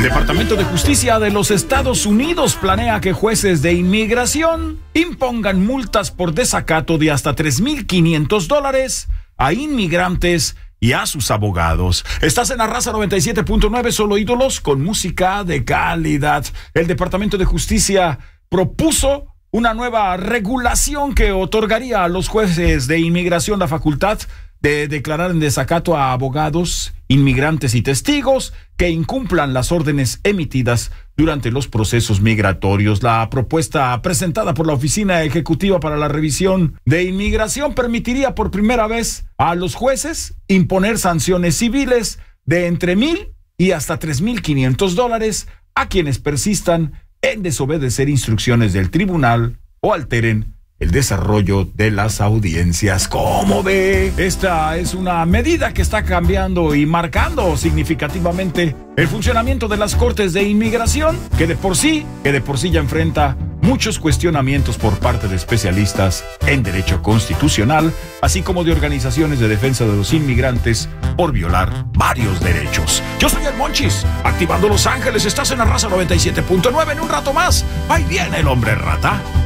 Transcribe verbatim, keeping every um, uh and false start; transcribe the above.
Departamento de Justicia de los Estados Unidos planea que jueces de inmigración impongan multas por desacato de hasta tres mil quinientos dólares a inmigrantes y a sus abogados. Estás en la Raza noventa y siete punto nueve, solo ídolos con música de calidad. El Departamento de Justicia propuso una nueva regulación que otorgaría a los jueces de inmigración la facultad de declarar en desacato a abogados, inmigrantes y testigos que incumplan las órdenes emitidas durante los procesos migratorios. La propuesta presentada por la Oficina Ejecutiva para la Revisión de Inmigración permitiría por primera vez a los jueces imponer sanciones civiles de entre mil y hasta tres mil quinientos dólares a quienes persistan en desobedecer instrucciones del tribunal o alteren el desarrollo de las audiencias. ¿Cómo ve? Esta es una medida que está cambiando y marcando significativamente el funcionamiento de las cortes de inmigración, que de por sí, que de por sí ya enfrenta muchos cuestionamientos por parte de especialistas en derecho constitucional, así como de organizaciones de defensa de los inmigrantes por violar varios derechos. Yo soy el Monchis, activando Los Ángeles. Estás en la Raza noventa y siete punto nueve. En un rato más, ahí viene el hombre rata.